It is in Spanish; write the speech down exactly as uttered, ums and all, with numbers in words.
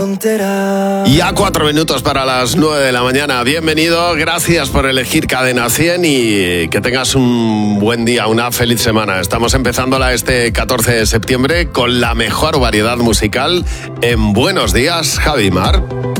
Ya cuatro minutos para las nueve de la mañana. Bienvenido, gracias por elegir Cadena cien y que tengas un buen día, una feliz semana. Estamos empezándola este catorce de septiembre con la mejor variedad musical en Buenos Días, Javi Mar.